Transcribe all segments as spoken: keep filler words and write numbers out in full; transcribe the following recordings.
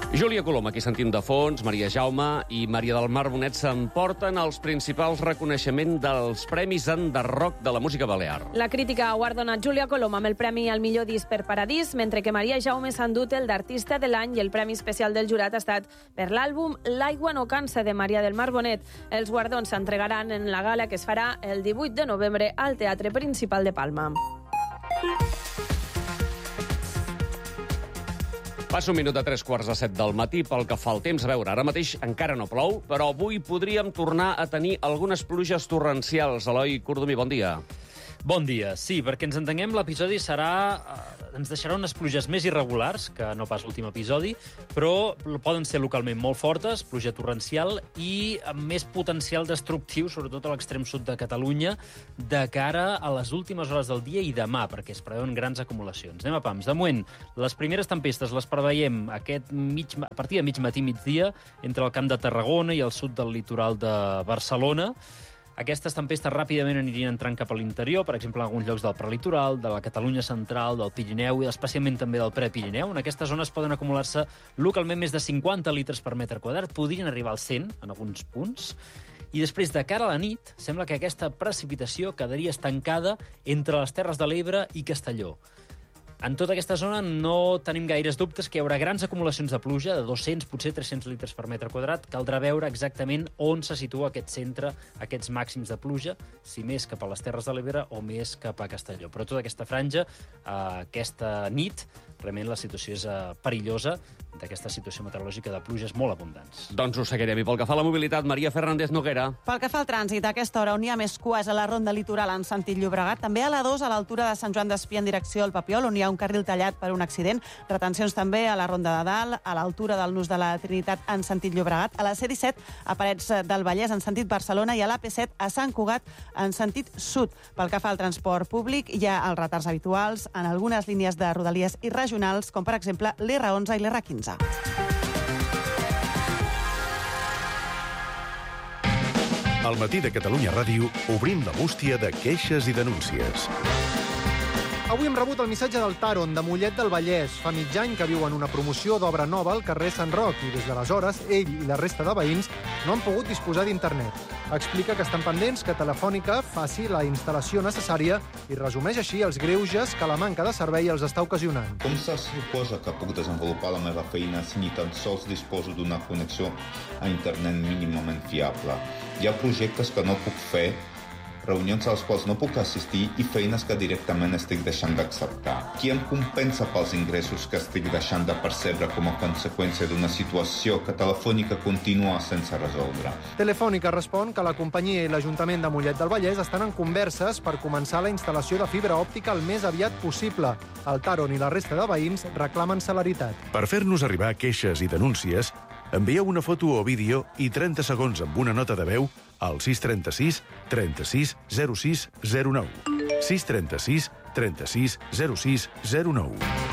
Júlia Coloma, aquí sentim de fons, Maria Jaume i Maria del Mar Bonet s'emporten els principals reconeixements dels Premis Enderrock de la música balear. La crítica ha guardonat Júlia Coloma amb el Premi al millor disc per Paradís, mentre que Maria Jaume s'ha endut el d'Artista de l'any i el Premi Especial del Jurat ha estat per l'àlbum L'aigua no cansa de Maria del Mar Bonet. Els guardons s'entregaran en la gala que es farà el divuit de novembre al Teatre Principal de Palma. Passa un minut a tres quarts de set del matí pel que fa el temps. A veure, ara mateix encara no plou, però avui podríem tornar a tenir algunes pluges torrencials. Eloi Cordomí, bon dia. Bon dia. Sí, perquè ens entenguem, l'episodi serà... ens deixarà unes pluges més irregulars que no pas l'últim episodi, però poden ser localment molt fortes, pluja torrencial i amb més potencial destructiu, sobretot a l'extrem sud de Catalunya, de cara a les últimes hores del dia i demà, perquè es preveuen grans acumulacions. Anem a pams. De moment, les primeres tempestes les preveiem aquest mig, a partir de mig matí, migdia, entre el Camp de Tarragona i el sud del litoral de Barcelona. Aquestes tempestes ràpidament anirien entrant cap a l'interior, per exemple, en alguns llocs del prelitoral, de la Catalunya central, del Pirineu i especialment també del Prepirineu. En aquestes zones poden acumular-se localment més de cinquanta litres per metre quadrat, podrien arribar als cent en alguns punts. I després, de cara a la nit, sembla que aquesta precipitació quedaria estancada entre les Terres de l'Ebre i Castelló. En tota aquesta zona no tenim gaires dubtes que hi haurà grans acumulacions de pluja, de dos-cents, potser tres-cents litres per metre quadrat. Caldrà veure exactament on se situa aquest centre, aquests màxims de pluja, si més cap a les Terres de l'Ebre o més cap a Castelló. Però tota aquesta franja, aquesta nit, realment la situació és perillosa, d'aquesta situació meteorològica de pluges molt abundants. Doncs ho seguirem. I pel que fa a la mobilitat, Maria Fernández Noguera. Pel que fa al trànsit, a aquesta hora on hi ha més cues a la ronda litoral en sentit Llobregat, també a la dos a l'altura de Sant Joan d'Espí en direcció al Papiol, on hi ha un carril tallat per un accident. Retencions també a la ronda de dalt, a l'altura del Nus de la Trinitat en sentit Llobregat, a la C disset a Parets del Vallès en sentit Barcelona i a l'A P set a Sant Cugat en sentit sud. Pel que fa al transport públic, hi ha els retards habituals en algunes línies de rodalies i regionals, com per exemple l'R onze i l'R quinze. Al matí de Catalunya Ràdio obrim la bústia de queixes i denúncies. Avui hem rebut el missatge del Taron, de Mollet del Vallès. Fa mig any que viu en una promoció d'obra nova al carrer Sant Roc i des d'aleshores ell i la resta de veïns no han pogut disposar d'internet. Explica que estan pendents que Telefònica faci la instal·lació necessària i resumeix així els greuges que la manca de servei els està ocasionant. Com se suposa que puc desenvolupar la meva feina si ni tan sols disposo d'una connexió a internet mínimament fiable? Hi ha projectes que no puc fer, reunions a les quals no puc assistir i feines que directament estic deixant d'acceptar. Qui em compensa pels ingressos que estic deixant de percebre com a conseqüència d'una situació que Telefònica continua sense resoldre? Telefònica respon que la companyia i l'Ajuntament de Mollet del Vallès estan en converses per començar la instal·lació de fibra òptica el més aviat possible. El Taron i la resta de veïns reclamen celeritat. Per fer-nos arribar queixes i denúncies, envieu una foto o vídeo i trenta segons amb una nota de veu al sis trenta sis trenta sis zero sis zero nou. sis trenta sis trenta sis zero sis zero nou.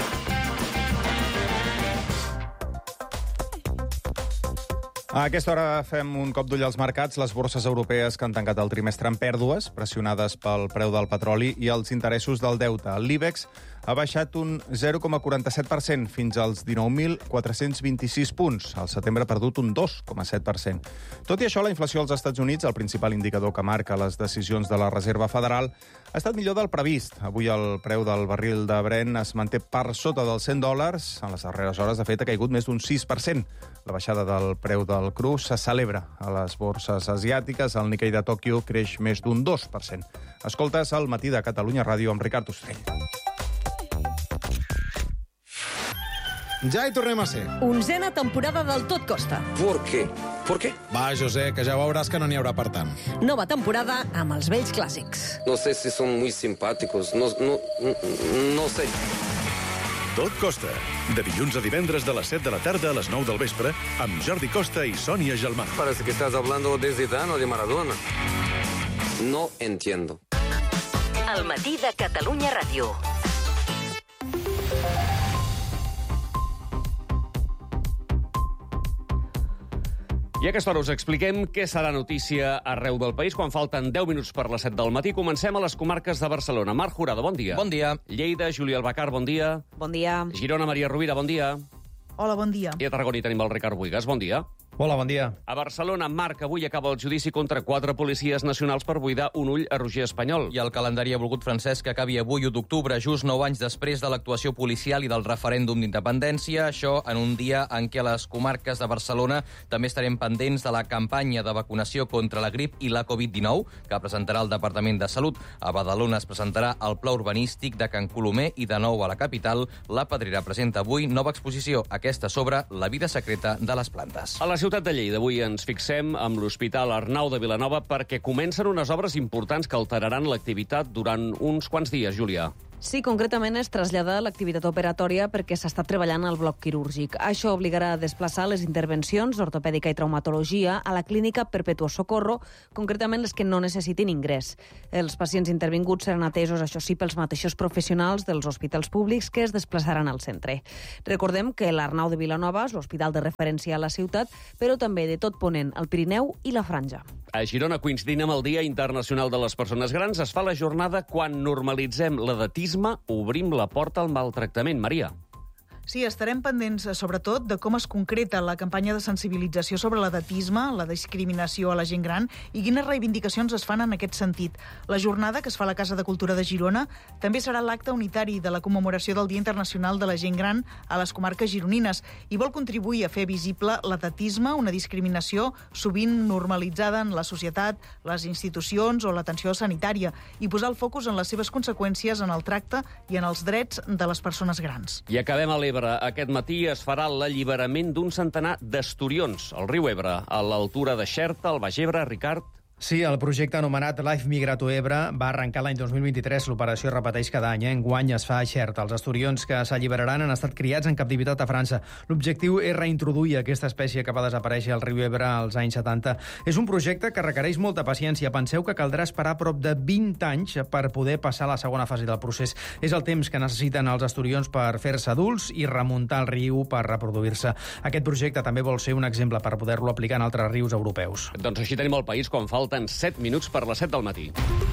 A aquesta hora fem un cop d'ull als mercats. Les borses europees que han tancat el trimestre en pèrdues, pressionades pel preu del petroli i els interessos del deute. L'IBEX ha baixat un zero coma quaranta-set per cent fins als dinou mil quatre-cents vint-i-sis punts. Al setembre ha perdut un dos coma set per cent. Tot i això, la inflació als Estats Units, el principal indicador que marca les decisions de la Reserva Federal, ha estat millor del previst. Avui el preu del barril de Brent es manté per sota dels cent dòlars. En les darreres hores, de fet, ha caigut més d'un sis per cent. La baixada del preu del cru se celebra a les borses asiàtiques. El Nikkei de Tòquio creix més d'un dos per cent. Escoltes el matí de Catalunya Ràdio amb Ricard Ostrell. Ja hi tornem a ser. Onzena temporada del Tot Costa. ¿Por qué? ¿Por qué? Va, José, que ja veuràs que no n'hi haurà per tant. Nova temporada amb els vells clàssics. No sé si son muy simpáticos, no, no, no sé. Tot Costa, de dilluns a divendres de les set de la tarda a les nou del vespre, amb Jordi Costa i Sònia Gelmà. Parece que estás hablando de Zidane o de Maradona. No entiendo. El matí de Catalunya Ràdio. I a aquesta hora us expliquem què serà notícia arreu del país quan falten deu minuts per les set del matí. Comencem a les comarques de Barcelona. Marc Jurado, bon dia. Bon dia. Lleida, Júlia Albacar, bon dia. Bon dia. Girona, Maria Rovira, bon dia. Hola, bon dia. I a Tarragona hi tenim el Ricard Buigas. Bon dia. Hola, bon dia. A Barcelona, Marc, avui acaba el judici contra quatre policies nacionals per buidar un ull a Roger Espanyol. I el calendari ha volgut, Francesc, que acabi avui, u d'octubre, just nou anys després de l'actuació policial i del referèndum d'independència. Això en un dia en què a les comarques de Barcelona també estarem pendents de la campanya de vacunació contra la grip i la covid dinou, que presentarà el Departament de Salut. A Badalona es presentarà el pla urbanístic de Can Colomer i de nou a la capital. La Pedrera presenta avui nova exposició, aquesta sobre la vida secreta de les plantes. A la ciutat de Lleida avui ens fixem amb l'Hospital Arnau de Vilanova perquè comencen unes obres importants que alteraran l'activitat durant uns quants dies, Júlia. Sí, concretament es trasllada l'activitat operatòria perquè s'està treballant al bloc quirúrgic. Això obligarà a desplaçar les intervencions d'ortopèdica i traumatologia a la clínica Perpetuo Socorro, concretament les que no necessitin ingrés. Els pacients intervinguts seran atesos, això sí, pels mateixos professionals dels hospitals públics que es desplaçaran al centre. Recordem que l'Arnau de Vilanova és l'hospital de referència a la ciutat, però també de tot Ponent, el Pirineu i la Franja. A Girona, coincidint amb el Dia Internacional de les Persones Grans, es fa la jornada quan normalitzem l'edatisme, obrim la porta al maltractament. Maria. Sí, estarem pendents, sobretot, de com es concreta la campanya de sensibilització sobre l'edatisme, la discriminació a la gent gran i quines reivindicacions es fan en aquest sentit. La jornada, que es fa a la Casa de Cultura de Girona, també serà l'acte unitari de la commemoració del Dia Internacional de la Gent Gran a les comarques gironines i vol contribuir a fer visible l'edatisme, una discriminació sovint normalitzada en la societat, les institucions o l'atenció sanitària, i posar el focus en les seves conseqüències en el tracte i en els drets de les persones grans. I acabem a l'Ebre. Aquest matí es farà l'alliberament d'un centenar d'esturions al riu Ebre, a l'altura de Xerta, al Baix Ebre. Ricard. Sí, el projecte anomenat Life Migrato Ebre va arrencar l'any dos mil vint-i-tres. L'operació repeteix cada any. Eh? Enguany es fa a Xerta. Els esturions que s'alliberaran han estat criats en captivitat a França. L'objectiu és reintroduir aquesta espècie que va desaparèixer al riu Ebre als anys setanta. És un projecte que requereix molta paciència. Penseu que caldrà esperar prop de vint anys per poder passar a la segona fase del procés. És el temps que necessiten els esturions per fer-se adults i remuntar el riu per reproduir-se. Aquest projecte també vol ser un exemple per poder-lo aplicar en altres rius europeus. Doncs així tenim el país quan falta Falten set minuts per les set del matí.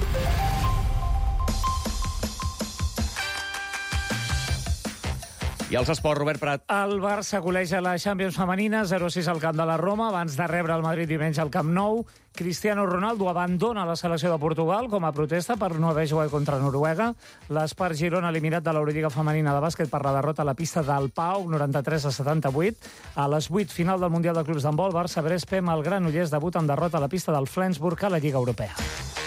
I els esports, Robert Prat. El Barça goleja la Champions femenina, zero a sis al camp de la Roma, abans de rebre el Madrid diumenge al Camp Nou. Cristiano Ronaldo abandona la selecció de Portugal com a protesta per no haver jugat contra Noruega. L'Espart Girona eliminat de l'Eurolliga femenina de bàsquet per la derrota a la pista del Pau, noranta-tres a setanta-vuit. A les vuit, final del Mundial de Clubs d'handbol, Barça-Brespem, el Granollers debut amb derrota a la pista del Flensburg a la Lliga Europea.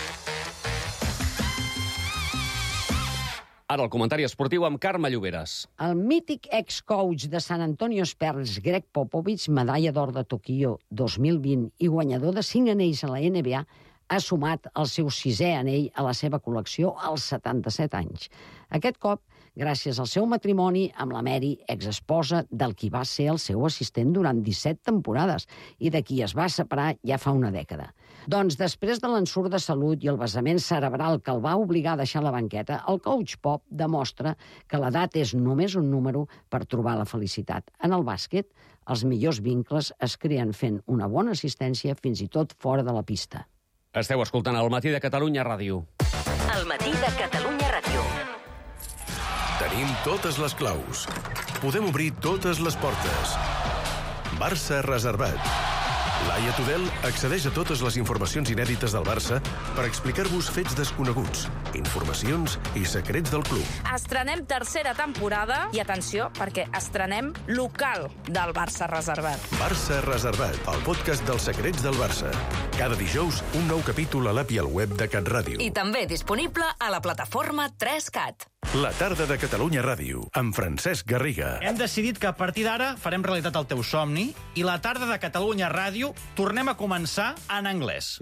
Ara el comentari esportiu amb Carme Lloberes. El mític ex-coach de San Antonio Spurs, Greg Popovich, medalla d'or de Tokyo dos mil vint i guanyador de cinc anells a la N B A, ha sumat el seu sisè anell a la seva col·lecció als setanta-set anys. Aquest cop, gràcies al seu matrimoni amb la Mary, exesposa del qui va ser el seu assistent durant disset temporades i de qui es va separar ja fa una dècada. Doncs després de l'ensurt de salut i el vessament cerebral que el va obligar a deixar la banqueta, el coach Pop demostra que l'edat és només un número per trobar la felicitat. En el bàsquet, els millors vincles es creen fent una bona assistència fins i tot fora de la pista. Esteu escoltant el Matí de Catalunya Ràdio. El Matí de Catalunya Ràdio. Tenim totes les claus. Podem obrir totes les portes. Barça reservat. Laia Tudel accedeix a totes les informacions inèdites del Barça per explicar-vos fets desconeguts, informacions i secrets del club. Estrenem tercera temporada i, atenció, perquè estrenem local del Barça reservat. Barça reservat, el podcast dels secrets del Barça. Cada dijous, un nou capítol a l'app i al web de CatRàdio. I també disponible a la plataforma tres cat. La tarda de Catalunya Ràdio, amb Francesc Garriga. Hem decidit que a partir d'ara farem realitat el teu somni i la tarda de Catalunya Ràdio tornem a començar en anglès.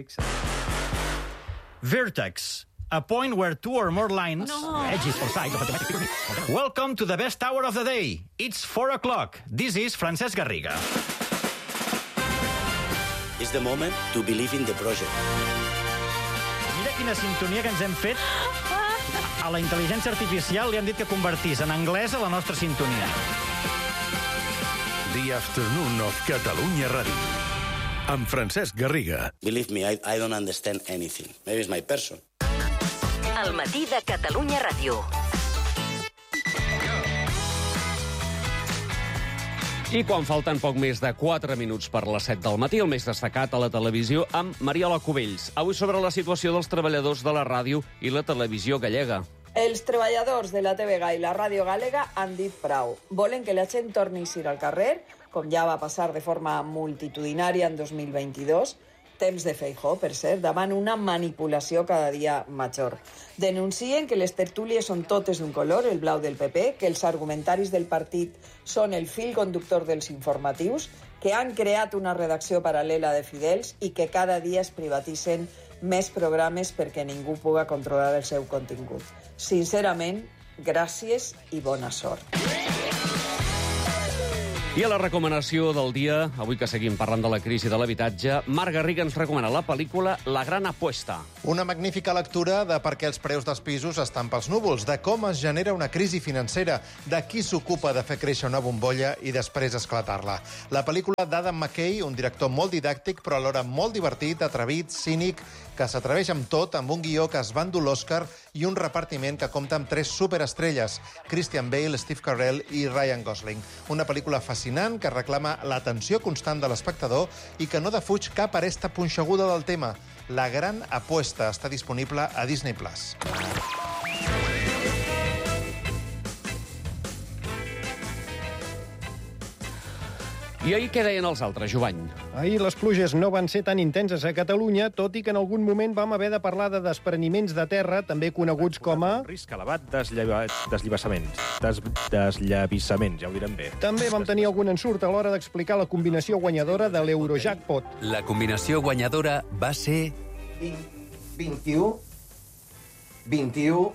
Vertex, a point where two or more lines, no. edges or sides of a geometric figure. Welcome to the best hour of the day. It's four o'clock. This is Francesc Garriga. It's the moment to believe in the project. Mira quina sintonia que ens hem fet. A la intel·ligència artificial li han dit que convertís en anglès a la nostra sintonia. The Afternoon of Catalunya Ràdio. Amb Francesc Garriga. Believe me, I, I don't understand anything. Maybe it's my person. El Matí de Catalunya Ràdio. I quan falten poc més de quatre minuts per les set del matí, el més destacat a la televisió amb Mariola Cubells. Avui sobre la situació dels treballadors de la ràdio i la televisió gallega. Els treballadors de la T V G i la ràdio galega han dit prou. Volen que la gent torni a ir al carrer, com ja va passar de forma multitudinària en dos mil vint-i-dos, temps de Feijóo, per cert, davant una manipulació cada dia major. Denuncien que les tertúlies són totes d'un color, el blau del P P, que els argumentaris del partit són el fil conductor dels informatius, que han creat una redacció paral·lela de fidels i que cada dia es privatitzen més programes perquè ningú puga controlar el seu contingut. Sincerament, gràcies i bona sort. I a la recomanació del dia, avui que seguim parlant de la crisi de l'habitatge, Marc Garriga ens recomana la pel·lícula La gran apuesta. Una magnífica lectura de per què els preus dels pisos estan pels núvols, de com es genera una crisi financera, de qui s'ocupa de fer créixer una bombolla i després esclatar-la. La pel·lícula d'Adam McKay, un director molt didàctic però alhora molt divertit, atrevit, cínic, que s'atreveix amb tot, amb un guió que es va endur l'Oscar i un repartiment que compta amb tres superestrelles, Christian Bale, Steve Carell i Ryan Gosling. Una pel·lícula fascinant que reclama l'atenció constant de l'espectador i que no defuig cap aresta punxeguda del tema. La gran apuesta està disponible a Disney Plus. I ahir què deien els altres, Jovany? Ahir les pluges no van ser tan intenses a Catalunya, tot i que en algun moment vam haver de parlar de despreniments de terra, també coneguts com a... Risc elevat desllivissaments. Des, desllavissaments, ja ho direm bé. També vam tenir algun ensurt a l'hora d'explicar la combinació guanyadora de l'Eurojackpot. La combinació guanyadora va ser... vint-i-u... vint-i-u...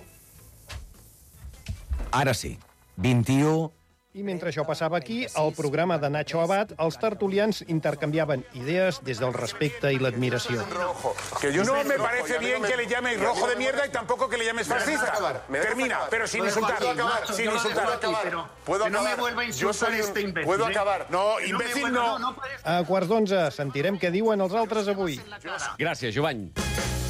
Ara sí, vint-i-u... I mentre això passava aquí, al programa de Nacho Abad, els tertulians intercanviaven idees des del respecte i l'admiració. Que yo no me parece bien que le llames rojo de mierda y tampoco que le llames fascista. Termina, pero sin insultar. Sin insultar. Puedo acabar. No me vuelva a insultar este imbécil. Puedo acabar. No, imbécil no. A quarts d'onze sentirem què diuen els altres avui. Gràcies, Jovany.